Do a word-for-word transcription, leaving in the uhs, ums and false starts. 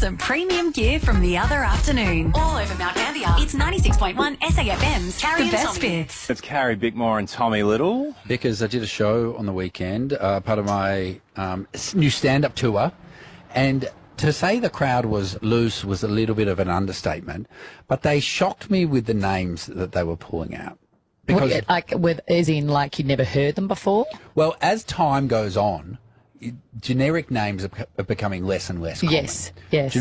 some premium gear from the other afternoon. All over Mount Gambier, it's ninety-six point one S A F M's Carrie the best Tommy. Bits. It's Carrie Bickmore and Tommy Little. Because I did a show on the weekend, uh, part of my um, new stand-up tour, and to say the crowd was loose was a little bit of an understatement, but they shocked me with the names that they were pulling out. Because, well, like, with, as in, like, you'd never heard them before? Well, as time goes on, generic names are becoming less and less common. Yes, yes.